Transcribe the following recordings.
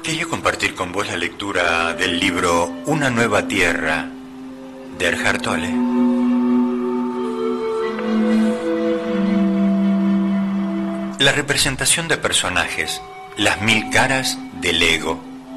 Quería compartir con vos la lectura del libro Una nueva tierra de Eckhart Tolle. La representación de personajes, las 1000 caras del ego.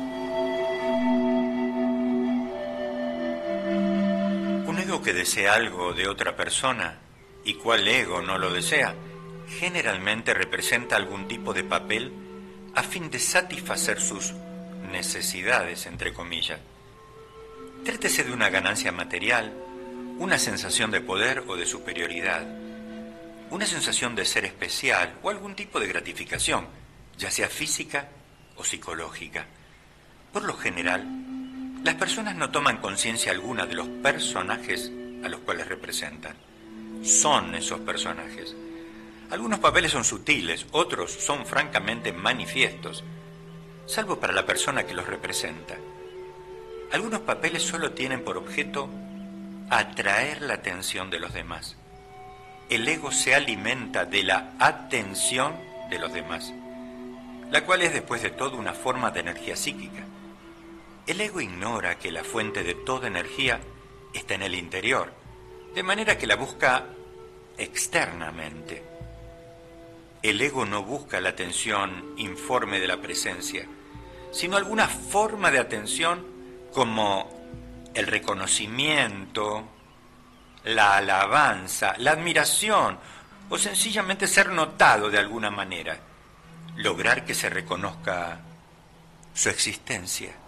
Un ego que desea algo de otra persona, y cuál ego no lo desea, generalmente representa algún tipo de papel a fin de satisfacer sus necesidades, entre comillas. Trátese de una ganancia material, una sensación de poder o de superioridad, una sensación de ser especial o algún tipo de gratificación, ya sea física o psicológica. Por lo general, las personas no toman conciencia alguna de los personajes a los cuales representan. Son esos personajes. Algunos papeles son sutiles, otros son francamente manifiestos, salvo para la persona que los representa. Algunos papeles solo tienen por objeto atraer la atención de los demás. El ego se alimenta de la atención de los demás, la cual es después de todo una forma de energía psíquica. El ego ignora que la fuente de toda energía está en el interior, de manera que la busca externamente. El ego no busca la atención informe de la presencia, sino alguna forma de atención como el reconocimiento, la alabanza, la admiración o sencillamente ser notado de alguna manera, lograr que se reconozca su existencia.